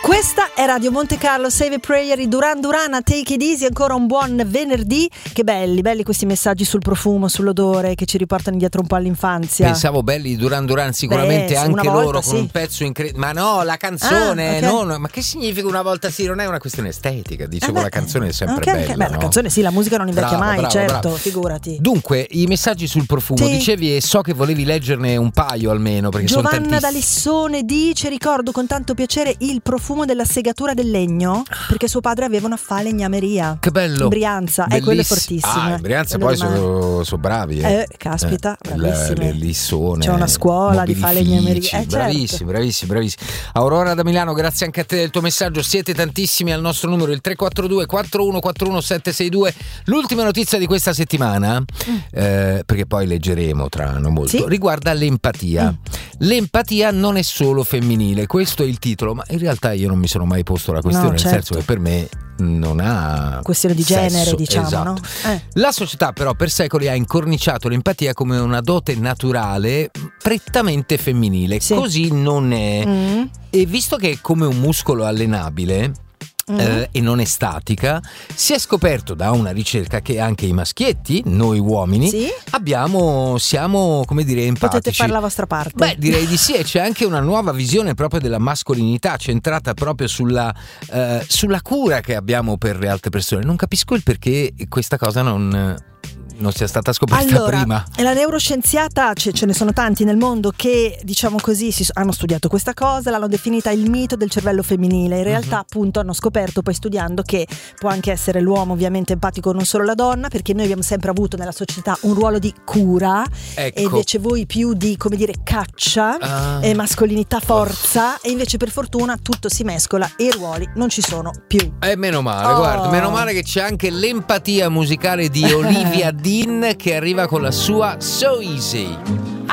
Questa è Radio Monte Carlo, Save a Prayer, i Duran Duran, Take It Easy, ancora un buon venerdì. Che belli questi messaggi sul profumo, sull'odore che ci riportano indietro un po' all'infanzia. Pensavo belli i Duran Duran, sicuramente anche volta, loro sì, con un pezzo incredibile. Ma no, la canzone, okay. no, ma che significa una volta sì? Non è una questione estetica, dicevo, la canzone è sempre bella. Beh, la canzone sì, la musica non invecchia mai, bravo, certo, bravo. Figurati. Dunque, i messaggi sul profumo, sì, dicevi, e so che volevi leggerne un paio almeno, perché Giovanna sono tantissimi. da Lissone dice: ricordo con tanto piacere il profumo della segatura del legno, perché suo padre aveva una falegnameria. Che bello! In Brianza, quello è fortissimo. In Brianza poi sono bravi. Caspita, bravissimi. Lissone. C'è una scuola di falegnameria. Certo. Bravissimi. Aurora da Milano, grazie anche a te del tuo messaggio. Siete tantissimi al nostro numero, il 342 4141 762. L'ultima notizia di questa settimana, perché poi leggeremo tra non molto, sì, riguarda l'empatia. L'empatia non è solo femminile, questo è il titolo, ma in realtà io non mi sono mai posto la questione, no, certo, nel senso che per me non ha questione di sesso, genere, diciamo, esatto. No? La società però per secoli ha incorniciato l'empatia come una dote naturale prettamente femminile. Sì. Così non è. E visto che è come un muscolo allenabile e non è statica, si è scoperto da una ricerca che anche i maschietti, noi uomini, sì, siamo, come dire, empatici. Potete fare la vostra parte. Beh, direi di sì, e c'è anche una nuova visione proprio della mascolinità, centrata proprio sulla cura che abbiamo per le altre persone. Non capisco il perché questa cosa non sia stata scoperta prima. La neuroscienziata, ce ne sono tanti nel mondo che, diciamo così, hanno studiato questa cosa, l'hanno definita il mito del cervello femminile. In realtà appunto hanno scoperto poi studiando che può anche essere l'uomo ovviamente empatico, non solo la donna, perché noi abbiamo sempre avuto nella società un ruolo di cura, ecco, e invece voi più di, come dire, caccia, e mascolinità, forza, e invece per fortuna tutto si mescola e i ruoli non ci sono più. E meno male, guarda, meno male che c'è anche l'empatia musicale di Olivia Dean che arriva con la sua So Easy.